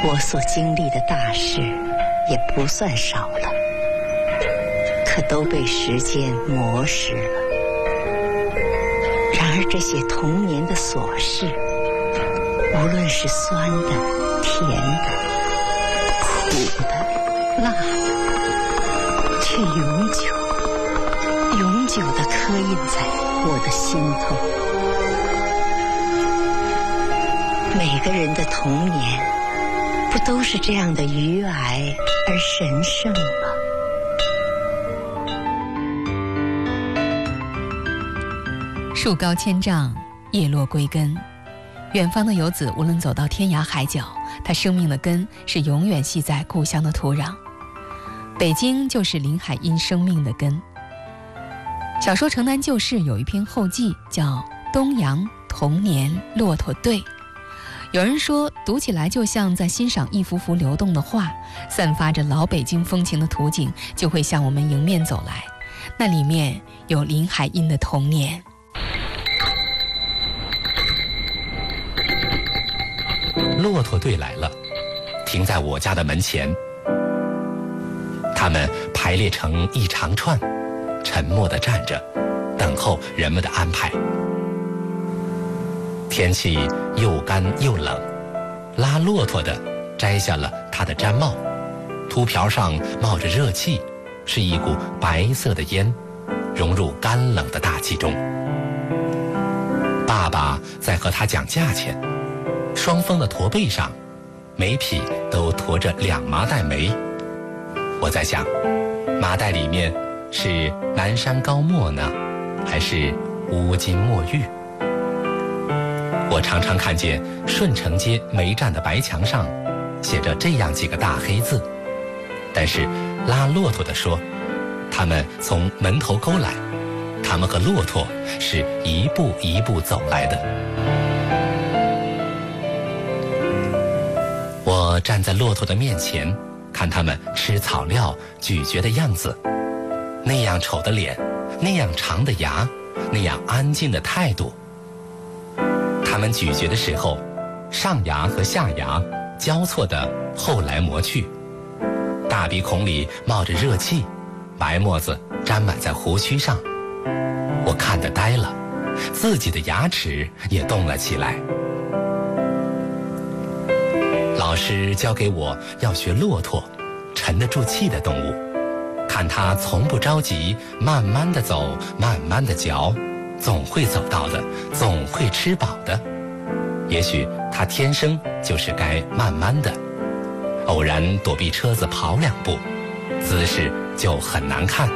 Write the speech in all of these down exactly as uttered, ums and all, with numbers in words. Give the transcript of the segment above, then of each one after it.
我所经历的大事也不算少了，可都被时间磨蚀了。然而这些童年的琐事，无论是酸的、甜的、苦的、辣的，却永久、永久地刻印在我的心头。每个人的童年，不都是这样的愉哀而神圣吗？ 树高千丈，叶落归根。远方的游子无论走到天涯海角，他生命的根是永远系在故乡的土壤。北京就是林海音生命的根。小说《城南旧事》有一篇后记叫《东阳童年骆驼队》。有人说，读起来就像在欣赏一幅幅流动的画，散发着老北京风情的图景就会向我们迎面走来，那里面有林海音的童年。 骆驼队来了，停在我家的门前。他们排列成一长串，沉默地站着，等候人们的安排。天气又干又冷，拉骆驼的摘下了他的毡帽，秃瓢上冒着热气，是一股白色的烟，融入干冷的大气中。爸爸在和他讲价钱，双峰的驼背上，每匹都驮着两麻袋煤。我在想，麻袋里面是南山高墨呢，还是乌金墨玉？我常常看见顺城街煤站的白墙上写着这样几个大黑字，但是拉骆驼的说，他们从门头沟来，他们和骆驼是一步一步走来的。我站在骆驼的面前，看他们吃草料咀嚼的样子，那样丑的脸，那样长的牙，那样安静的态度。他们咀嚼的时候，上牙和下牙交错地后来磨去，大鼻孔里冒着热气，白沫子沾满在胡须上。我看得呆了，自己的牙齿也动了起来。老师教给我要学骆驼，沉得住气的动物，看它从不着急，慢慢地走，慢慢地嚼，总会走到的，总会吃饱的。也许它天生就是该慢慢的，偶然躲避车子跑两步，姿势就很难看。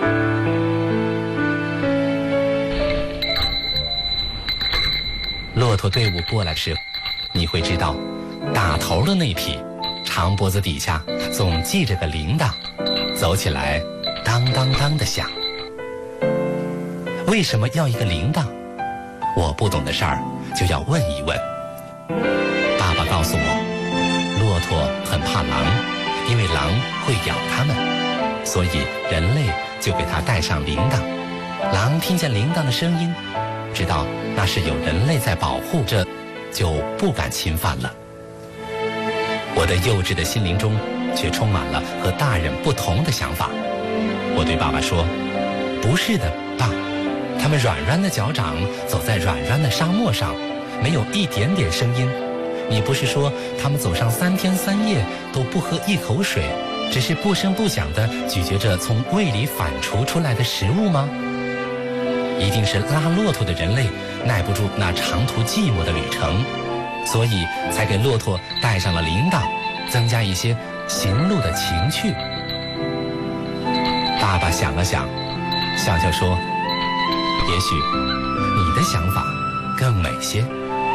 骆驼队伍过来时，你会知道，打头的那匹长脖子底下总系着个铃铛，走起来当当当的响。为什么要一个铃铛？我不懂的事儿就要问一问。爸爸告诉我，骆驼很怕狼，因为狼会咬它们，所以人类就给它带上铃铛。狼听见铃铛的声音，知道那是有人类在保护着，就不敢侵犯了。我的幼稚的心灵中却充满了和大人不同的想法。我对爸爸说，不是的，爸，他们软软的脚掌走在软软的沙漠上，没有一点点声音。你不是说他们走上三天三夜都不喝一口水，只是不声不响地咀嚼着从胃里反刍出来的食物吗？一定是拉骆驼的人类耐不住那长途寂寞的旅程，所以才给骆驼带上了铃铛，增加一些行路的情趣。爸爸想了想，笑笑说，也许你的想法更美些。